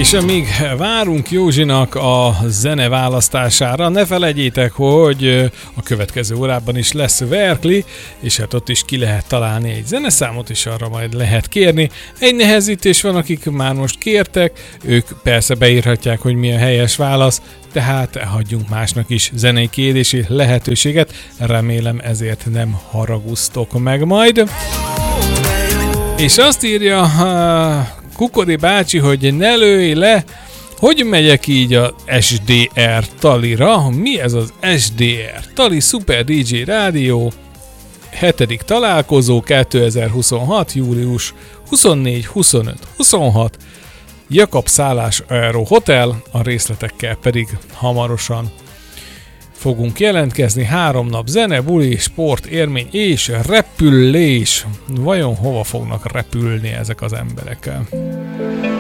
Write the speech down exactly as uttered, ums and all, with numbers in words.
És amíg várunk Józsinak a zene választására, ne felejtjétek, hogy a következő órában is lesz Verkli, és hát ott is ki lehet találni egy zeneszámot, és arra majd lehet kérni. Egy nehezítés van, akik már most kértek, ők persze beírhatják, hogy mi a helyes válasz, tehát hagyjunk másnak is zenei kérési lehetőséget, remélem ezért nem haraguztok meg majd. És azt írja Kukori bácsi, hogy ne lőj le, hogy megyek így a es dé er talira? Mi ez az es dé er tali? Super dé dzsé Rádió hetedik találkozó kétezer-huszonhat. július huszonnégy, huszonöt, huszonhat Jakab szállás Aero Hotel, a részletekkel pedig hamarosan fogunk jelentkezni. Három nap zene, buli, sport, élmény és repülés. Vajon hova fognak repülni ezek az emberek?